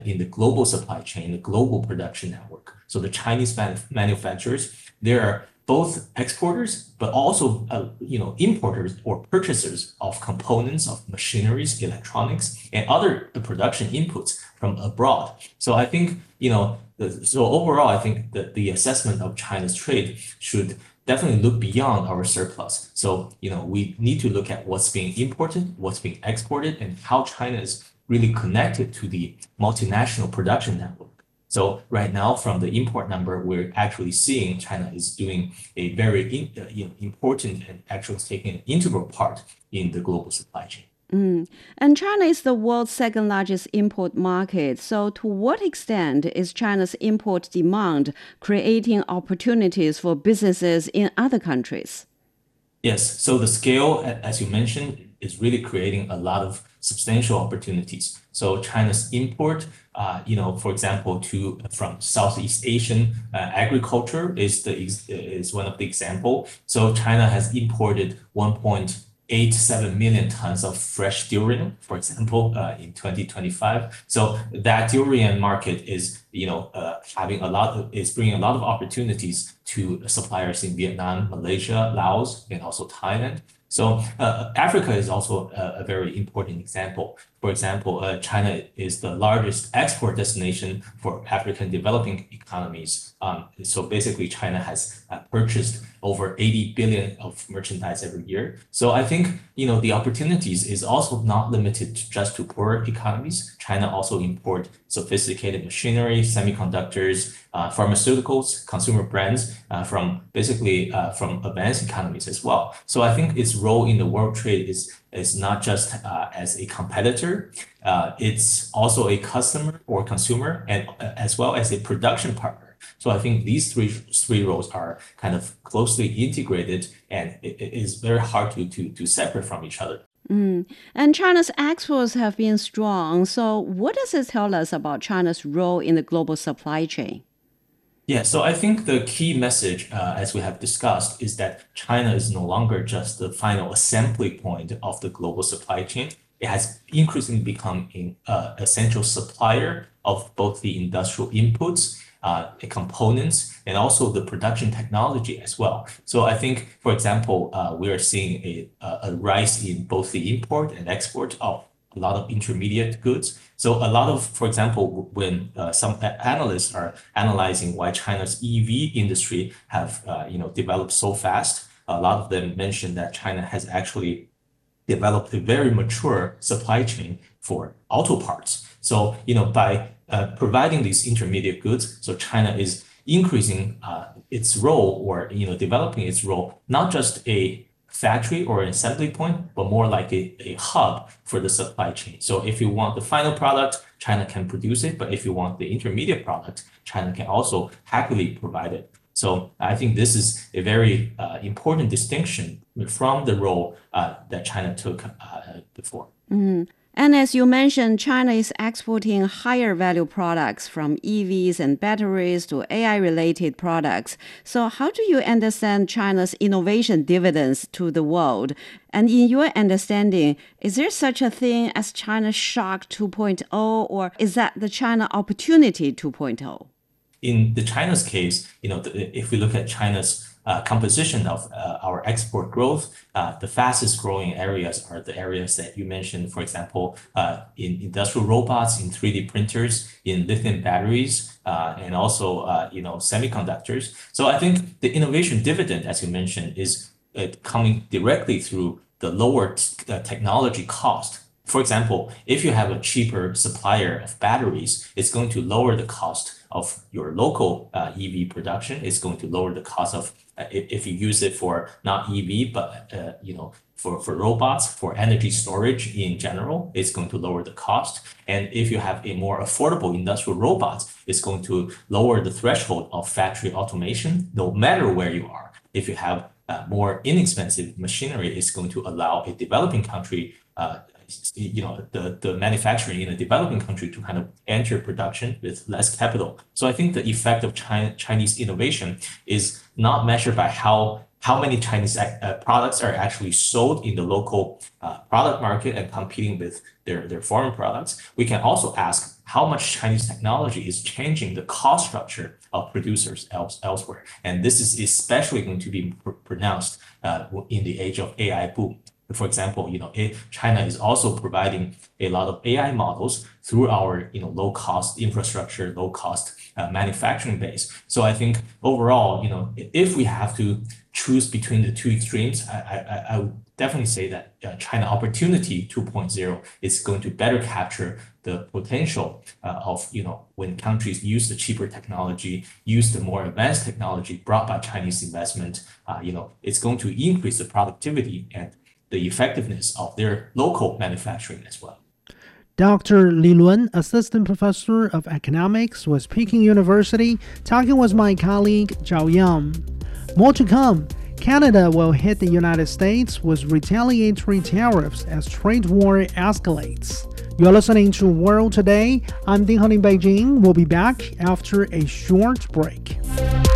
in the global supply chain, the global production network. So the Chinese manufacturers, they are both exporters, but also importers or purchasers of components of machineries, electronics, and other production inputs from abroad. So I think so overall, I think that the assessment of China's trade should definitely look beyond our surplus. So we need to look at what's being imported, what's being exported, and how China is really connected to the multinational production network. So right now, from the import number, we're actually seeing China is doing a very important and actually taking an integral part in the global supply chain. And China is the world's second largest import market. So, to what extent is China's import demand creating opportunities for businesses in other countries? Yes. So the scale, as you mentioned, is really creating a lot of substantial opportunities. So China's import, for example, from Southeast Asian agriculture is one of the example. So China has imported 1.87 million tons of fresh durian, for example, in 2025. So that durian market is, is bringing a lot of opportunities to suppliers in Vietnam, Malaysia, Laos, and also Thailand. So Africa is also a very important example. For example, China is the largest export destination for African developing economies. So basically, China has purchased over 80 billion of merchandise every year. So I think the opportunities is also not limited just to poor economies. China also import sophisticated machinery, semiconductors, pharmaceuticals, consumer brands from advanced economies as well. So I think its role in the world trade is not just as a competitor, it's also a customer or consumer, and as well as a production partner. So I think these three roles are kind of closely integrated, and it is very hard to separate from each other. And China's exports have been strong. So, what does it tell us about China's role in the global supply chain? Yeah, so I think the key message, as we have discussed, is that China is no longer just the final assembly point of the global supply chain. It has increasingly become an essential supplier of both the industrial inputs, the components, and also the production technology as well. So I think, for example, we are seeing a rise in both the import and export of a lot of intermediate goods. So a lot of, for example, when some analysts are analyzing why China's EV industry have developed so fast, a lot of them mention that China has actually developed a very mature supply chain for auto parts. So by providing these intermediate goods, so China is increasing its role or developing its role, not just a factory or an assembly point, but more like a hub for the supply chain. So if you want the final product, China can produce it. But if you want the intermediate product, China can also happily provide it. So I think this is a very important distinction from the role that China took before. And as you mentioned, China is exporting higher value products from EVs and batteries to AI-related products. So how do you understand China's innovation dividends to the world? And in your understanding, is there such a thing as China Shock 2.0, or is that the China Opportunity 2.0? In the China's case, if we look at China's composition of our export growth, the fastest growing areas are the areas that you mentioned, for example, in industrial robots, in 3D printers, in lithium batteries, and also, semiconductors. So I think the innovation dividend, as you mentioned, is coming directly through the lower technology cost. For example, if you have a cheaper supplier of batteries, it's going to lower the cost of your local EV production. It's going to lower the cost of if you use it for not EV, but for robots, for energy storage in general, it's going to lower the cost. And if you have a more affordable industrial robot, it's going to lower the threshold of factory automation, no matter where you are. If you have more inexpensive machinery, it's going to allow a developing country the manufacturing in a developing country to kind of enter production with less capital. So I think the effect of Chinese innovation is not measured by how many Chinese products are actually sold in the local product market and competing with their foreign products. We can also ask how much Chinese technology is changing the cost structure of producers elsewhere. And this is especially going to be pronounced in the age of AI boom. For example, China is also providing a lot of AI models through our low-cost infrastructure, low-cost manufacturing base. So I think overall, if we have to choose between the two extremes, I would definitely say that China Opportunity 2.0 is going to better capture the potential of when countries use the cheaper technology, use the more advanced technology brought by Chinese investment, it's going to increase the productivity and the effectiveness of their local manufacturing as well. Dr. Li Lun, Assistant Professor of Economics with Peking University, talking with my colleague Zhao Yang. More to come. Canada will hit the United States with retaliatory tariffs as trade war escalates. You're listening to World Today. I'm Ding Heng in Beijing. We'll be back after a short break.